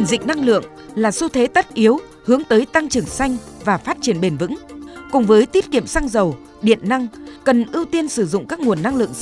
Chuyển dịch năng lượng là xu thế tất yếu hướng tới tăng trưởng xanh và phát triển bền vững. Cùng với tiết kiệm xăng dầu, điện năng, cần ưu tiên sử dụng các nguồn năng lượng